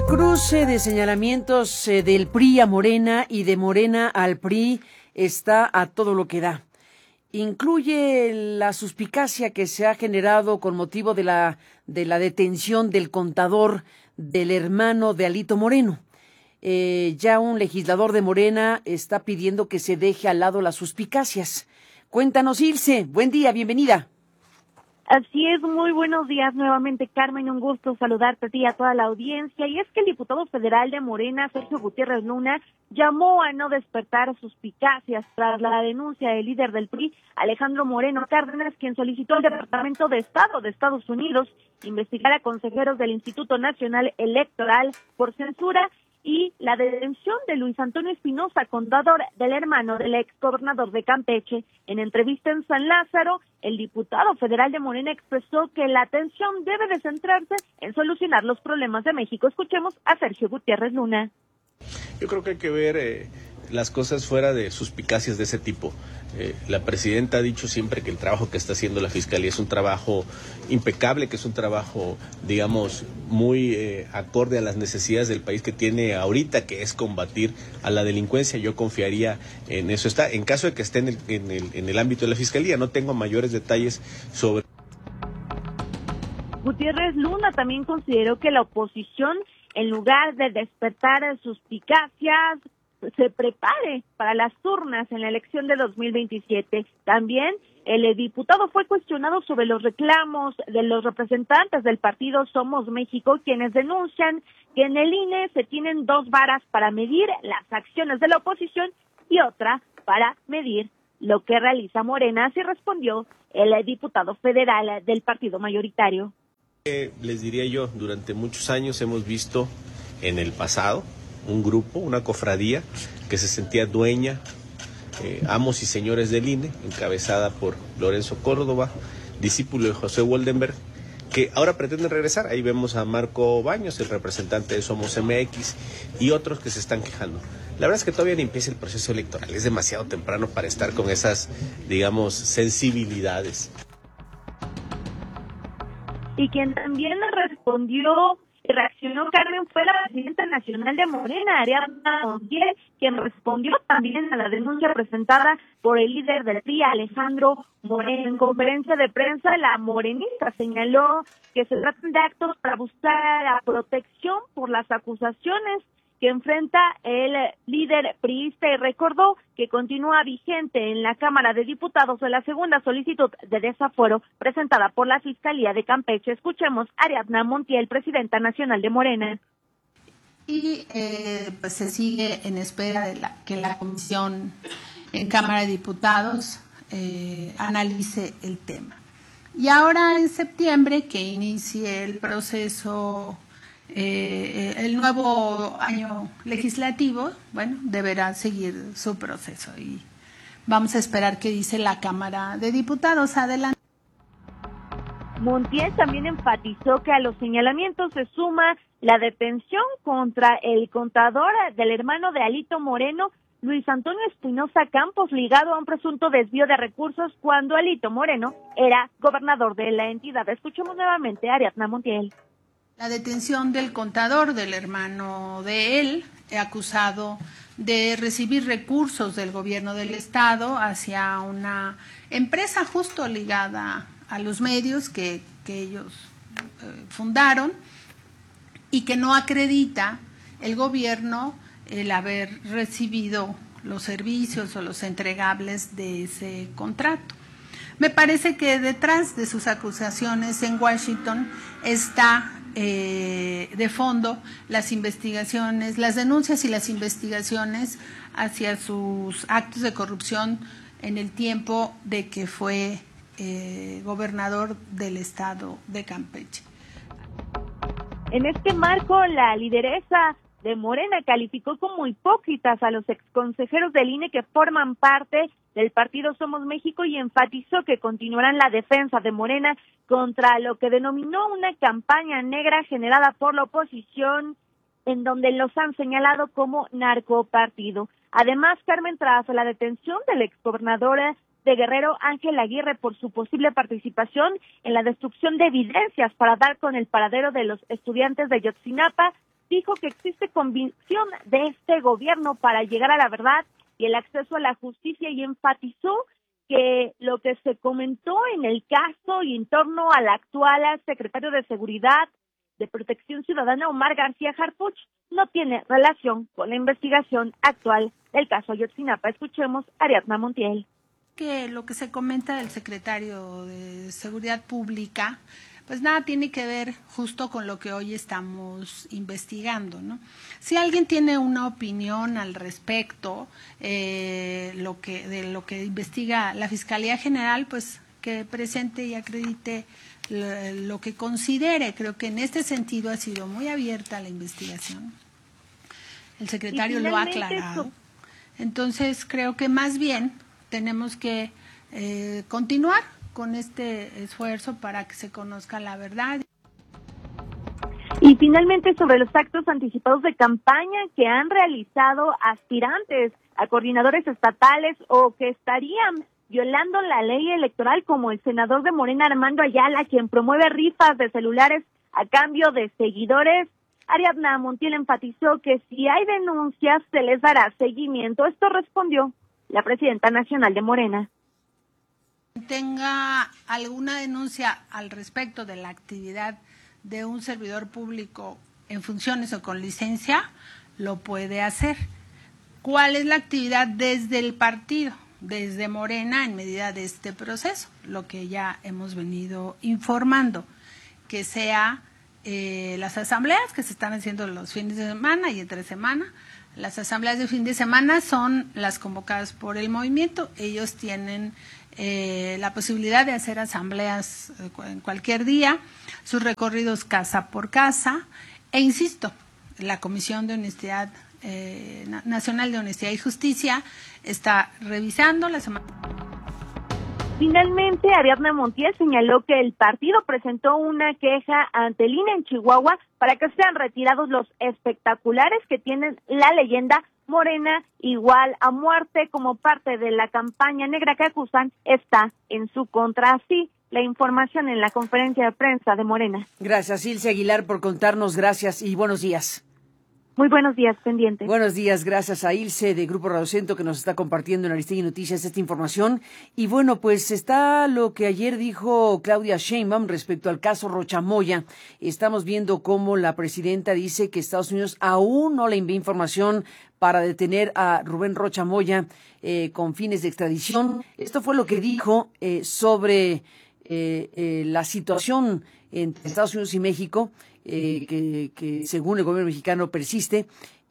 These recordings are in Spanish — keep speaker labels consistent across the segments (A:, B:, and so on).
A: cruce de señalamientos del PRI a Morena y de Morena al PRI está a todo lo que da. Incluye la suspicacia que se ha generado con motivo de la detención del contador del hermano de Alito Moreno. Ya un legislador de Morena está pidiendo que se deje al lado las suspicacias. Cuéntanos, Ilse. Buen día, bienvenida.
B: Así es, muy buenos días nuevamente, Carmen, un gusto saludarte a ti y a toda la audiencia. Y es que el diputado federal de Morena, Sergio Gutiérrez Luna, llamó a no despertar suspicacias tras la denuncia del líder del PRI, Alejandro Moreno Cárdenas, quien solicitó al Departamento de Estado de Estados Unidos investigar a consejeros del Instituto Nacional Electoral por censura y la detención de Luis Antonio Espinosa, contador del hermano del exgobernador de Campeche. En entrevista en San Lázaro, el diputado federal de Morena expresó que la atención debe de centrarse en solucionar los problemas de México. Escuchemos a Sergio Gutiérrez Luna.
C: Yo creo que hay que ver las cosas fuera de suspicacias de ese tipo. La presidenta ha dicho siempre que el trabajo que está haciendo la Fiscalía es un trabajo impecable, que es un trabajo, digamos, muy acorde a las necesidades del país que tiene ahorita, que es combatir a la delincuencia. Yo confiaría en eso. En caso de que esté en el ámbito de la Fiscalía, no tengo mayores detalles sobre.
B: Gutiérrez Luna también consideró que la oposición, en lugar de despertar suspicacias, se prepare para las urnas en la elección de 2027. También el diputado fue cuestionado sobre los reclamos de los representantes del partido Somos México, quienes denuncian que en el INE se tienen dos varas para medir las acciones de la oposición y otra para medir lo que realiza Morena. Así respondió el diputado federal del partido mayoritario.
C: Les diría yo, durante muchos años hemos visto en el pasado un grupo, una cofradía que se sentía dueña, amos y señores del INE, encabezada por Lorenzo Córdoba, discípulo de José Woldenberg, que ahora pretenden regresar. Ahí vemos a Marco Baños, el representante de Somos MX, y otros que se están quejando. La verdad es que todavía ni empieza el proceso electoral, es demasiado temprano para estar con esas, digamos, sensibilidades.
B: Y quien también respondió y reaccionó, Carmen, fue la presidenta nacional de Morena, Ariadna Montiel, quien respondió también a la denuncia presentada por el líder del PRI, Alejandro Moreno. En conferencia de prensa, la morenista señaló que se tratan de actos para buscar la protección por las acusaciones que enfrenta el líder priista y recordó que continúa vigente en la Cámara de Diputados la segunda solicitud de desafuero presentada por la Fiscalía de Campeche. Escuchemos a Ariadna Montiel, presidenta nacional de Morena.
D: Y pues se sigue en espera de que la comisión en Cámara de Diputados analice el tema. Y ahora en septiembre, que inicie el proceso, el nuevo año legislativo, bueno, deberá seguir su proceso y vamos a esperar qué dice la Cámara de Diputados. Adelante.
B: Montiel también enfatizó que a los señalamientos se suma la detención contra el contador del hermano de Alito Moreno, Luis Antonio Espinosa Campos, ligado a un presunto desvío de recursos cuando Alito Moreno era gobernador de la entidad. Escuchemos nuevamente a Ariadna Montiel.
D: La detención del contador del hermano de él, acusado de recibir recursos del gobierno del estado hacia una empresa justo ligada a los medios que ellos fundaron y que no acredita el gobierno el haber recibido los servicios o los entregables de ese contrato. Me parece que detrás de sus acusaciones en Washington está de fondo las investigaciones, las denuncias y las investigaciones hacia sus actos de corrupción en el tiempo de que fue gobernador del estado de Campeche.
B: En este marco, la lideresa de Morena calificó como hipócritas a los exconsejeros del INE que forman parte del partido Somos México y enfatizó que continuarán la defensa de Morena contra lo que denominó una campaña negra generada por la oposición, en donde los han señalado como narcopartido. Además, Carmen, tras la detención del exgobernador de Guerrero, Ángel Aguirre, por su posible participación en la destrucción de evidencias para dar con el paradero de los estudiantes de Yotzinapa, dijo que existe convicción de este gobierno para llegar a la verdad y el acceso a la justicia y enfatizó que lo que se comentó en el caso y en torno al actual secretario de Seguridad de Protección Ciudadana, Omar García Harfuch, no tiene relación con la investigación actual del caso Ayotzinapa. Escuchemos a Ariadna Montiel.
D: Que lo que se comenta del secretario de Seguridad Pública, pues nada tiene que ver justo con lo que hoy estamos investigando, ¿no? Si alguien tiene una opinión al respecto, de lo que investiga la Fiscalía General, pues que presente y acredite lo que considere. Creo que en este sentido ha sido muy abierta la investigación. El secretario lo ha aclarado. Entonces creo que más bien tenemos que continuar con este esfuerzo para que se conozca la verdad.
B: Y finalmente, sobre los actos anticipados de campaña que han realizado aspirantes a coordinadores estatales o que estarían violando la ley electoral, como el senador de Morena, Armando Ayala, quien promueve rifas de celulares a cambio de seguidores, Ariadna Montiel enfatizó que si hay denuncias se les dará seguimiento. Esto respondió la presidenta nacional de Morena.
D: Tenga alguna denuncia al respecto de la actividad de un servidor público en funciones o con licencia, lo puede hacer. ¿Cuál es la actividad desde el partido, desde Morena, en medida de este proceso? Lo que ya hemos venido informando, que sea las asambleas que se están haciendo los fines de semana y entre semana. Las asambleas de fin de semana son las convocadas por el movimiento. Ellos tienen la posibilidad de hacer asambleas en cualquier día, sus recorridos casa por casa, e insisto, la Comisión de Honestidad Nacional de Honestidad y Justicia está revisando la semana.
B: Finalmente, Ariadna Montiel señaló que el partido presentó una queja ante el INE en Chihuahua para que sean retirados los espectaculares que tienen la leyenda Morena igual a muerte como parte de la campaña negra que acusan está en su contra. Así, la información en la conferencia de prensa de Morena.
A: Gracias, Ilse Aguilar, por contarnos. Gracias y buenos días.
B: Muy buenos días, pendiente.
A: Buenos días, gracias a Ilse de Grupo Radio Centro que nos está compartiendo en Aristegui Noticias esta información. Y bueno, pues está lo que ayer dijo Claudia Sheinbaum respecto al caso Rocha Moya. Estamos viendo cómo la presidenta dice que Estados Unidos aún no le envía información para detener a Rubén Rocha Moya con fines de extradición. Esto fue lo que dijo sobre la situación entre Estados Unidos y México. Que según el gobierno mexicano persiste,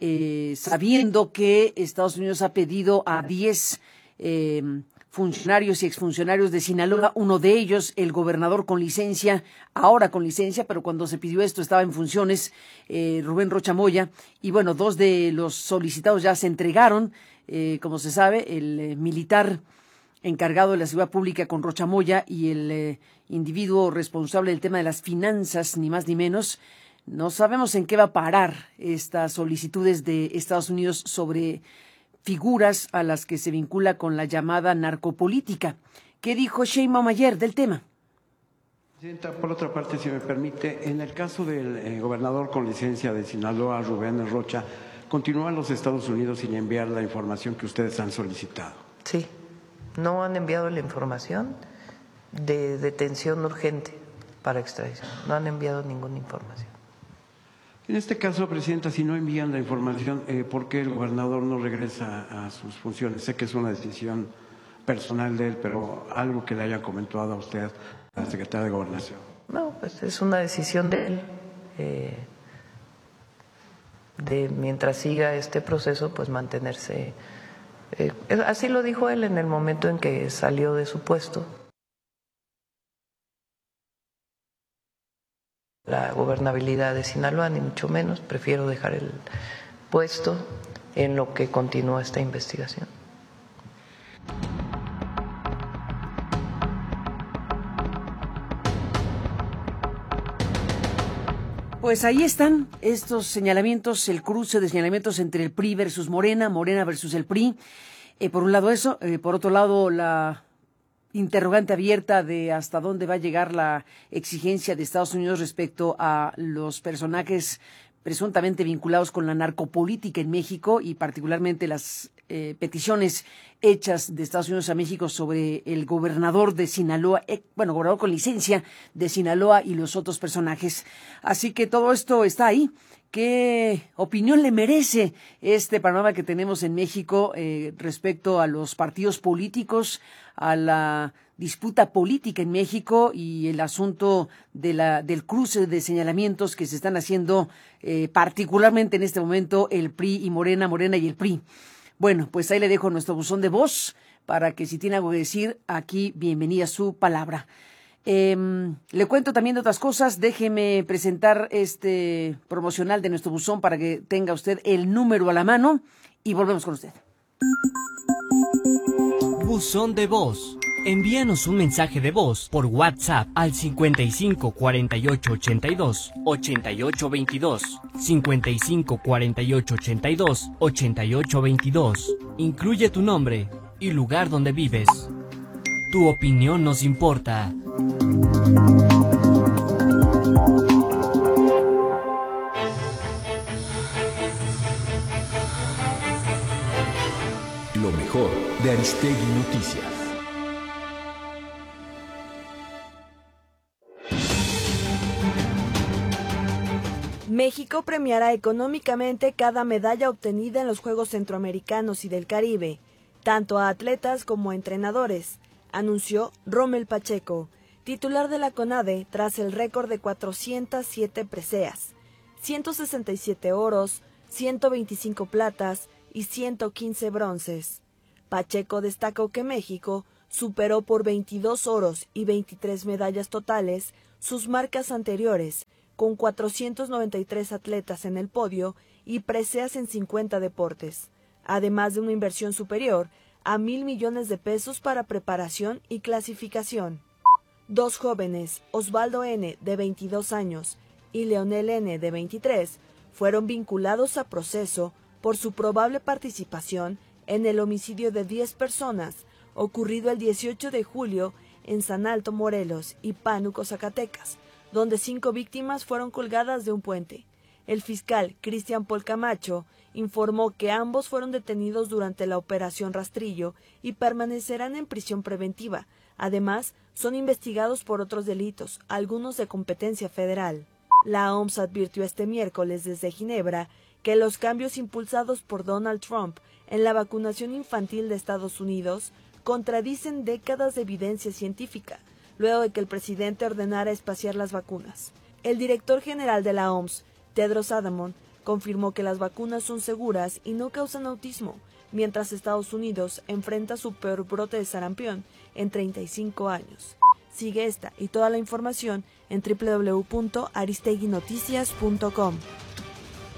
A: sabiendo que Estados Unidos ha pedido a 10 funcionarios y exfuncionarios de Sinaloa, uno de ellos, el gobernador con licencia, ahora con licencia, pero cuando se pidió esto estaba en funciones, Rubén Rocha Moya, y bueno, 2 de los solicitados ya se entregaron, como se sabe, el militar encargado de la seguridad pública con Rocha Moya y el individuo responsable del tema de las finanzas, ni más ni menos. No sabemos en qué va a parar estas solicitudes de Estados Unidos sobre figuras a las que se vincula con la llamada narcopolítica. ¿Qué dijo Sheinbaum ayer del tema?
E: Presidenta, por otra parte, si me permite, en el caso del gobernador con licencia de Sinaloa, Rubén Rocha, ¿continúan los Estados Unidos sin enviar la información que ustedes han solicitado?
F: Sí. No han enviado la información de detención urgente para extradición. No han enviado ninguna información.
E: En este caso, Presidenta, si no envían la información, ¿por qué el gobernador no regresa a sus funciones? Sé que es una decisión personal de él, pero algo que le haya comentado a usted, a la secretaria de Gobernación.
F: No, pues es una decisión de él. De mientras siga este proceso, pues mantenerse. Así lo dijo él en el momento en que salió de su puesto. La gobernabilidad de Sinaloa, ni mucho menos, prefiero dejar el puesto en lo que continúa esta investigación.
A: Pues ahí están estos señalamientos, el cruce de señalamientos entre el PRI versus Morena, Morena versus el PRI. Por un lado eso, por otro lado la interrogante abierta de hasta dónde va a llegar la exigencia de Estados Unidos respecto a los personajes presuntamente vinculados con la narcopolítica en México y particularmente las peticiones hechas de Estados Unidos a México sobre el gobernador de Sinaloa, gobernador con licencia de Sinaloa y los otros personajes. Así que todo esto está ahí. ¿Qué opinión le merece este panorama que tenemos en México respecto a los partidos políticos, a la disputa política en México y el asunto del cruce de señalamientos que se están haciendo particularmente en este momento el PRI y Morena y el PRI? Bueno, pues ahí le dejo nuestro buzón de voz para que si tiene algo que decir, aquí bienvenida su palabra. Le cuento también de otras cosas. Déjeme presentar este promocional de nuestro buzón para que tenga usted el número a la mano y volvemos con usted.
G: Buzón de voz. Envíanos un mensaje de voz por WhatsApp al 55 48 82 88 22, 55 48 82 88 22. Incluye tu nombre y lugar donde vives. Tu opinión nos importa.
H: Lo mejor de Aristegui Noticias.
I: México premiará económicamente cada medalla obtenida en los Juegos Centroamericanos y del Caribe, tanto a atletas como a entrenadores, anunció Rommel Pacheco, titular de la CONADE, tras el récord de 407 preseas, 167 oros, 125 platas y 115 bronces. Pacheco destacó que México superó por 22 oros y 23 medallas totales sus marcas anteriores, con 493 atletas en el podio y preseas en 50 deportes, además de una inversión superior a 1,000 millones de pesos para preparación y clasificación. Dos jóvenes, Osvaldo N., de 22 años, y Leonel N., de 23, fueron vinculados a proceso por su probable participación en el homicidio de 10 personas ocurrido el 18 de julio en San Alto, Morelos, y Pánuco, Zacatecas, donde 5 víctimas fueron colgadas de un puente. El fiscal Cristian Paul Camacho informó que ambos fueron detenidos durante la Operación Rastrillo y permanecerán en prisión preventiva. Además, son investigados por otros delitos, algunos de competencia federal. La OMS advirtió este miércoles desde Ginebra que los cambios impulsados por Donald Trump en la vacunación infantil de Estados Unidos contradicen décadas de evidencia científica, luego de que el presidente ordenara espaciar las vacunas. El director general de la OMS, Tedros Adhanom, confirmó que las vacunas son seguras y no causan autismo, mientras Estados Unidos enfrenta su peor brote de sarampión en 35 años. Sigue esta y toda la información en www.aristeguinoticias.com.